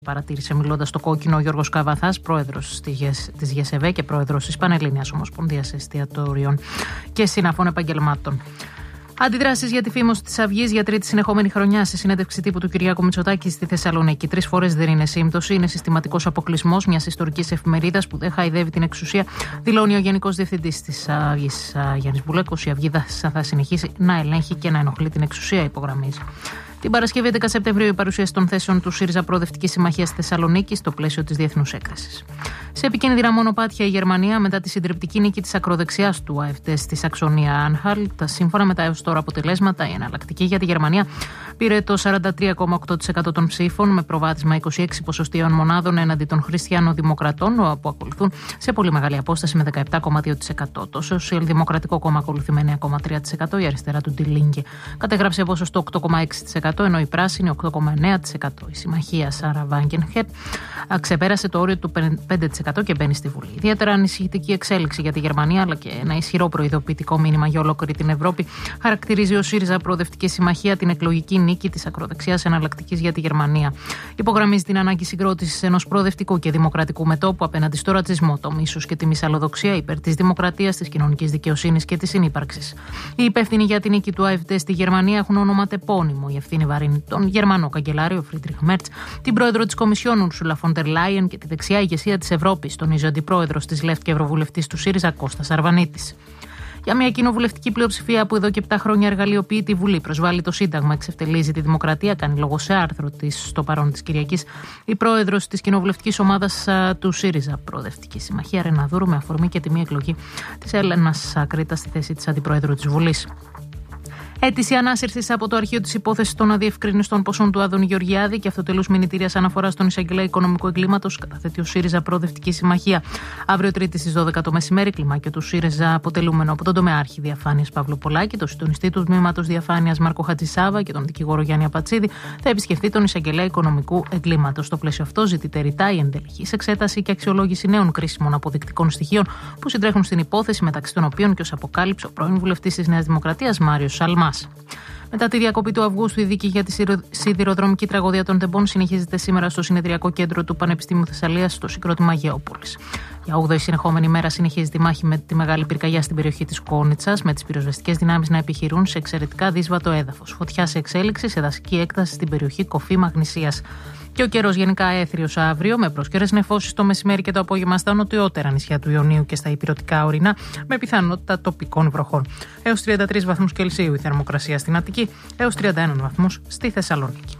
Παρατήρησε μιλώντας στο Κόκκινο ο Γιώργος Καβαθάς, πρόεδρος της ΓΕΣΕΒΕ και πρόεδρος της Πανελλήνιας Ομοσπονδίας Εστιατόριων και Συναφών Επαγγελμάτων. Αντιδράσεις για τη φήμωση της Αυγής για τρίτη συνεχόμενη χρονιά. Σε συνέντευξη τύπου του Κυριάκου Μητσοτάκη στη Θεσσαλονίκη. 3 φορές δεν είναι σύμπτωση, είναι συστηματικός αποκλεισμός μιας ιστορικής εφημερίδας που δεν χαϊδεύει την εξουσία, δηλώνει ο Γενικός Διευθυντής της Αυγής, Γιάννης Μπουλέκος. Η Αυγή θα συνεχίσει να ελέγχει και να ενοχλεί την εξουσία, υπογραμμίζει. Την Παρασκευή 11 Σεπτεμβρίου η παρουσίαση των θέσεων του ΣΥΡΙΖΑ Προοδευτική Συμμαχία στη Θεσσαλονίκη στο πλαίσιο της διεθνούς έκθεσης. Σε επικίνδυνα μονοπάτια η Γερμανία μετά τη συντριπτική νίκη της ακροδεξιάς του AfD στη Σαξονία Άνχαλτ. Σύμφωνα με τα έως τώρα αποτελέσματα, η εναλλακτική για τη Γερμανία πήρε το 43,8% των ψήφων με προβάδισμα 26 ποσοστιαίων μονάδων έναντι των χριστιανοδημοκρατών που ακολουθούν σε πολύ μεγάλη απόσταση με 17,2%. Το Σοσιαλδημοκρατικό Κόμμα ακολουθεί με 9,3%, η αριστερά του Die Linke κατέγραψε ποσοστό 8,6%. Ενώ η πράσινη 8,9%. Η συμμαχία Σάρα Βάγκενχερ ξεπέρασε το όριο του 5% και μπαίνει στη Βουλή. Ιδιαίτερα ανησυχητική εξέλιξη για τη Γερμανία, αλλά και ένα ισχυρό προειδοποιητικό μήνυμα για ολόκληρη την Ευρώπη, χαρακτηρίζει ο ΣΥΡΙΖΑ Προοδευτική Συμμαχία την εκλογική νίκη της ακροδεξιάς εναλλακτικής για τη Γερμανία. Υπογραμμίζει την ανάγκη συγκρότησης ενός προοδευτικού και δημοκρατικού μετώπου απέναντι στο ρατσισμό, το μίσος και τη μυσαλλοδοξία υπέρ της δημοκρατίας, της κοινωνικής δικαιοσύνης και της συνύπαρξης. Οι υπεύθυνοι για την νίκη του AfD στη Γερμανία έχουν ονοματεπώνυμο. Η ευθύνη βαρύνει τον Γερμανό καγκελάριο Φρίντριχ Μέρτς, την πρόεδρο της Κομισιόν Ούρσουλα φον ντερ Λάιεν και τη δεξιά ηγεσία της Ευρώπης, τον αντιπρόεδρος της ΛΕΦΤ και ευρωβουλευτής του ΣΥΡΙΖΑ Κώστας Αρβανίτης. Για μια κοινοβουλευτική πλειοψηφία που εδώ και 7 χρόνια εργαλειοποιεί τη Βουλή, προσβάλλει το Σύνταγμα, εξευτελίζει τη δημοκρατία, κάνει λόγο σε άρθρο της στο παρόν της Κυριακής η πρόεδρος της κοινοβουλευτικής ομάδας του ΣΥΡΙΖΑ Προοδευτική Συμμαχία, Ρένα Δούρου, με αφορμή και τιμή εκλογή της Έλενας Κρήτα στη θέση της αντιπροέδρου της Βουλής. Αίτηση ανάσυρσης από το αρχείο της υπόθεσης των αδιευκρινιστών ποσών του Άδωνη Γεωργιάδη και αυτοτελούς μηνυτήριας αναφοράς στον εισαγγελέα οικονομικού εγκλήματος καταθέτει ο ΣΥΡΙΖΑ Προοδευτική Συμμαχία. Αύριο Τρίτη στις 12 το μεσημέρι, κλιμάκιο του ΣΥΡΙΖΑ αποτελούμενο από τον τομεάρχη διαφάνειας Παύλο Πολάκη, τον συντονιστή του τμήματος διαφάνειας Μάρκο Χατζησάβα και τον δικηγόρο Γιάννη Απατσίδη, θα επισκεφθεί τον εισαγγελέα οικονομικού εγκλήματος. Στο πλαίσιο αυτό ζητείται ρητά η εντελεχής εξέταση και αξιολόγηση νέων κρίσιμων αποδεικτικών στοιχείων που συντρέχουν στην υπόθεση, μεταξύ των οποίων και ως αποκάλυψε ο πρώην βουλευτής της Νέας Δημοκρατίας Μάριος Σαλμάς. Μετά τη διακοπή του Αυγούστου, η δίκη για τη σιδηροδρομική τραγωδία των Τεμπών συνεχίζεται σήμερα στο Συνεδριακό Κέντρο του Πανεπιστήμιου Θεσσαλίας, στο συγκρότημα Γεώπολης. Για 8η συνεχόμενη μέρα συνεχίζεται η μάχη με τη μεγάλη πυρκαγιά στην περιοχή της Κόνιτσας, με τις πυροσβεστικές δυνάμεις να επιχειρούν σε εξαιρετικά δύσβατο έδαφος. Φωτιά σε εξέλιξη σε δασική έκταση στην περιοχή Κοφή Μαγνησίας. Και ο καιρός γενικά έθριος αύριο, με πρόσκαιρες νεφώσεις το μεσημέρι και το απόγευμα στα νοτιότερα νησιά του Ιωνίου και στα ηπειρωτικά ορεινά, με πιθανότητα τοπικών βροχών. Έως 33 βαθμούς Κελσίου η θερμοκρασία στην Αττική, έως 31 βαθμούς στη Θεσσαλονίκη.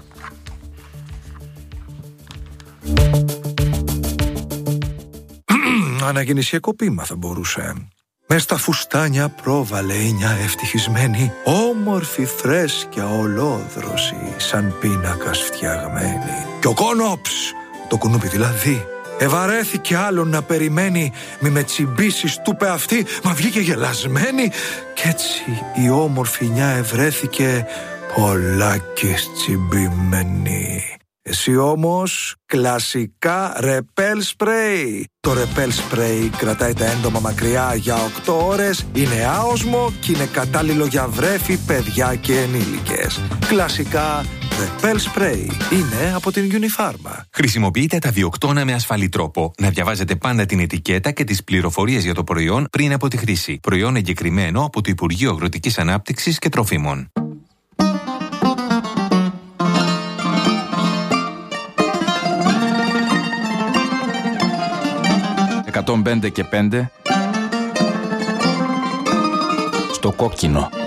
Αναγεννησιακό ποίημα θα μπορούσε. Μες στα φουστάνια πρόβαλε η νιά ευτυχισμένη, όμορφη φρέσκια ολόδρωση, σαν πίνακας φτιαγμένη. Κι ο κόνοψ, το κουνούπι δηλαδή, ευαρέθηκε άλλον να περιμένει, μη με τσιμπήσεις του είπε αυτή, μα βγήκε γελασμένη. Κι έτσι η όμορφη νιά ευρέθηκε πολλάκις τσιμπημένη. Εσύ όμως κλασικά ρεπέλ σπρέι. Το ρεπέλ σπρέι κρατάει τα έντομα μακριά για 8 ώρες, είναι άοσμο και είναι κατάλληλο για βρέφη, παιδιά και ενήλικες. Κλασικά ρεπέλ σπρέι είναι από την Unifarma. Χρησιμοποιείτε τα βιοκτώνα με ασφαλή τρόπο. Να διαβάζετε πάντα την ετικέτα και τις πληροφορίες για το προϊόν πριν από τη χρήση. Προϊόν εγκεκριμένο από το Υπουργείο Αγροτικής Ανάπτυξης και Τροφίμων. 105 και 5 στο Κόκκινο.